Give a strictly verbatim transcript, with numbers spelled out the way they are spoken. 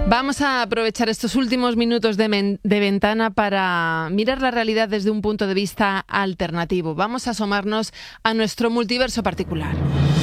Vamos a aprovechar estos últimos minutos de, men- de ventana para mirar la realidad desde un punto de vista alternativo. Vamos a asomarnos a nuestro multiverso particular.